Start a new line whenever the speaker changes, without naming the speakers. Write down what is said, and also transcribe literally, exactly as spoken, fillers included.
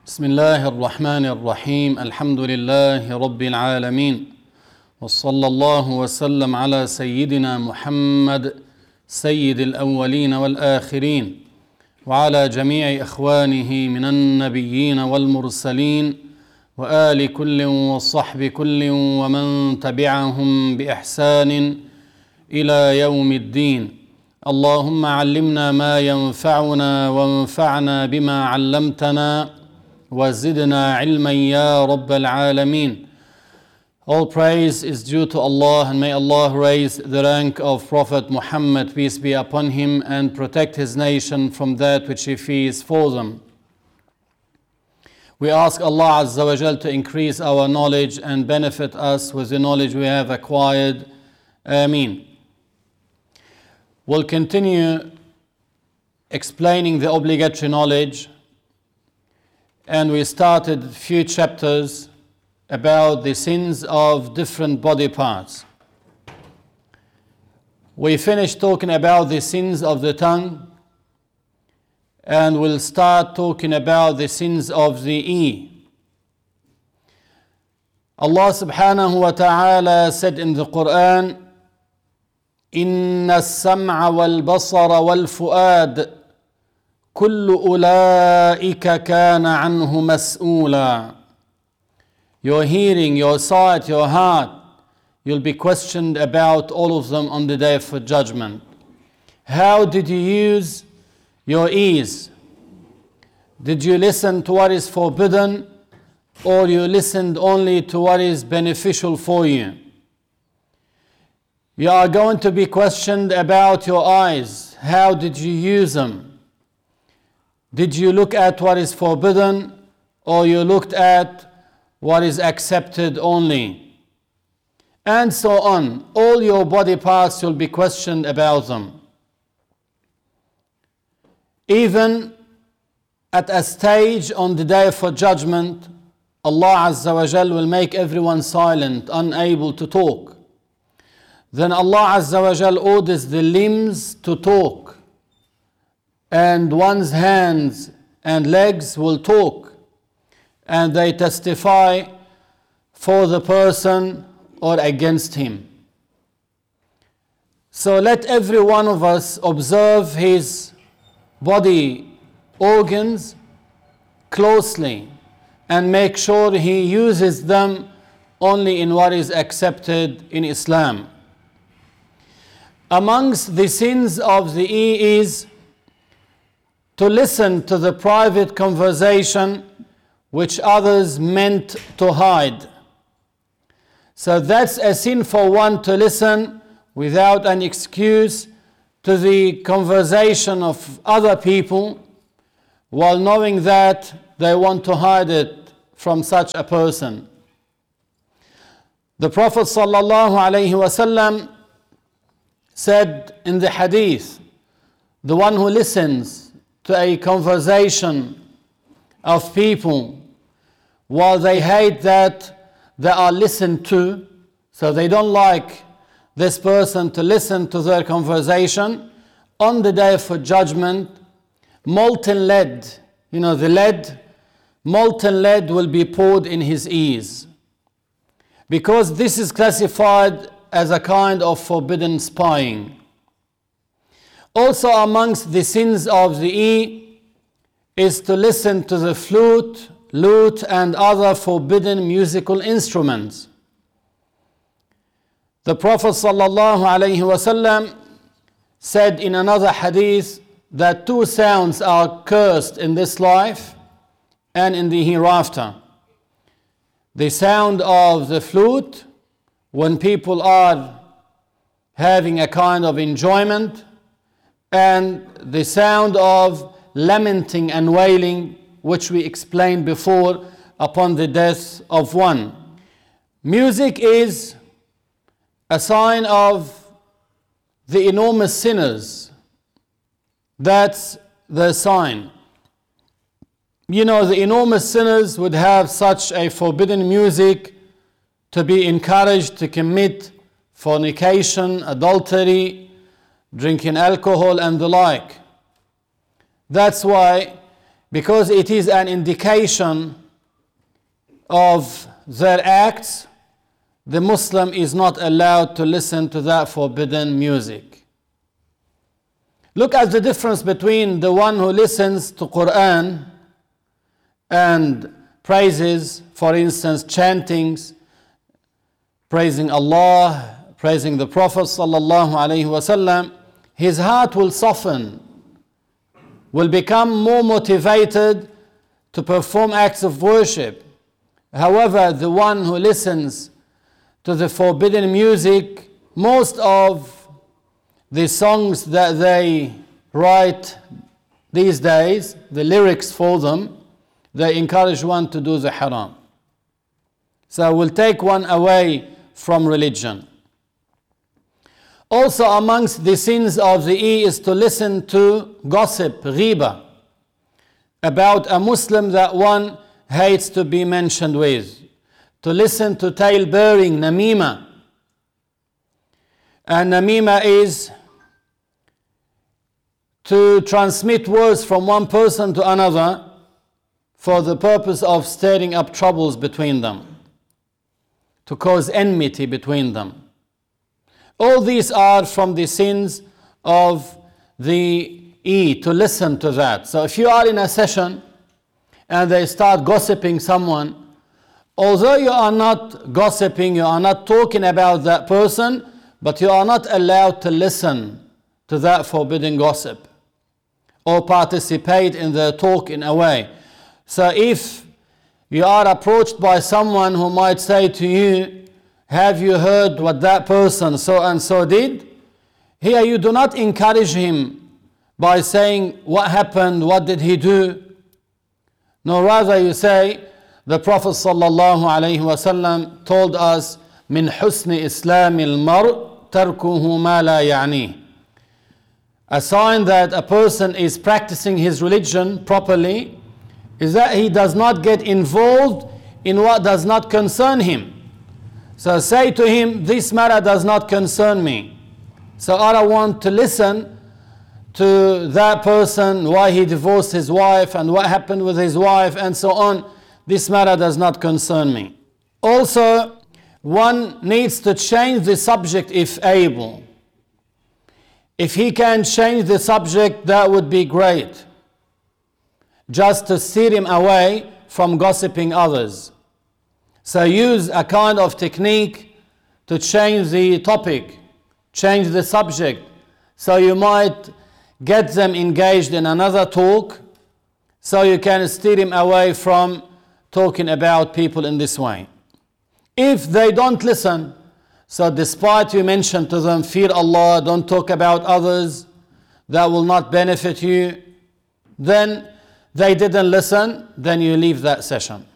بسم الله الرحمن الرحيم الحمد لله رب العالمين وصلى الله وسلم على سيدنا محمد سيد الأولين والآخرين وعلى جميع إخوانه من النبيين والمرسلين وآل كل وصحب كل ومن تبعهم بإحسان إلى يوم الدين. اللهم علمنا ما ينفعنا وانفعنا بما علمتنا وزدنا علما يا رب العالمين. All praise is due to Allah, and may Allah raise the rank of Prophet Muhammad, peace be upon him, and protect his nation from that which he fears for them. We ask Allah Azza wa Jal to increase our knowledge and benefit us with the knowledge we have acquired. Ameen. We'll continue explaining the obligatory knowledge, and we started a few chapters about the sins of different body parts. We finished talking about the sins of the tongue, and we'll start talking about the sins of the ear. Allah subhanahu wa ta'ala said in the Quran, إن السمع والبصر والفؤاد كل أولئك كان عنه مسؤولا. Your hearing, your sight, your heart, you'll be questioned about all of them on the day of judgment. How did you use your ears? Did you listen to what is forbidden, or you listened only to what is beneficial for you? You are going to be questioned about your eyes. How did you use them? Did you look at what is forbidden, or you looked at what is accepted only? And so on. All your body parts will be questioned about them. Even at a stage on the day for judgment, Allah Azza wa Jal will make everyone silent, unable to talk. Then Allah Azza wa Jal orders the limbs to talk, and one's hands and legs will talk, and they testify for the person or against him. So let every one of us observe his body organs closely and make sure he uses them only in what is accepted in Islam. Amongst the sins of the ear is to listen to the private conversation which others meant to hide. So that's a sin for one to listen without an excuse to the conversation of other people, while knowing that they want to hide it from such a person. The Prophet sallallahu alaihi wasallam said in the hadith, the one who listens to a conversation of people while they hate that they are listened to, so they don't like this person to listen to their conversation, on the day for judgment, molten lead, you know the lead, molten lead will be poured in his ears, because this is classified as a kind of forbidden spying. Also amongst the sins of the ear is to listen to the flute, lute, and other forbidden musical instruments. The Prophet sallallahu alaihi wasallam said in another hadith that two sounds are cursed in this life and in the hereafter. The sound of the flute, when people are having a kind of enjoyment, and the sound of lamenting and wailing, which we explained before, upon the death of one. Music is a sign of the enormous sinners. That's the sign. You know, the enormous sinners would have such a forbidden music to be encouraged to commit fornication, adultery, drinking alcohol, and the like. That's why because it is an indication of their acts, the Muslim is not allowed to listen to that forbidden music. Look at the difference between the one who listens to Quran and praises, for instance, chantings, praising Allah, praising the Prophet sallallahu alaihi wasallam. His heart will soften, will become more motivated to perform acts of worship. However, the one who listens to the forbidden music, most of the songs that they write these days, the lyrics for them, they encourage one to do the haram. So will take one away from religion. Also amongst the sins of the E is to listen to gossip, ghiba, about a Muslim that one hates to be mentioned with. To listen to tale-bearing, namima. And namima is to transmit words from one person to another for the purpose of stirring up troubles between them, to cause enmity between them. All these are from the sins of the E, to listen to that. So if you are in a session and they start gossiping someone, although you are not gossiping, you are not talking about that person, but you are not allowed to listen to that forbidden gossip or participate in their talk in a way. So if you are approached by someone who might say to you, have you heard what that person so and so did? Here you do not encourage him by saying, what happened, what did he do? No, rather you say, the Prophet sallallahu alaihi wasallam told us, min husni islamil mar tarkuhu ma la ya'nih. A sign that a person is practicing his religion properly is that he does not get involved in what does not concern him. So say to him, this matter does not concern me. So I don't want to listen to that person, why he divorced his wife and what happened with his wife and so on. This matter does not concern me. Also, one needs to change the subject if able. If he can change the subject, that would be great. Just to steer him away from gossiping others. So use a kind of technique to change the topic, change the subject. So you might get them engaged in another talk, so you can steer him away from talking about people in this way. If they don't listen, so despite you mention to them, fear Allah, don't talk about others, that will not benefit you, then they didn't listen, then you leave that session.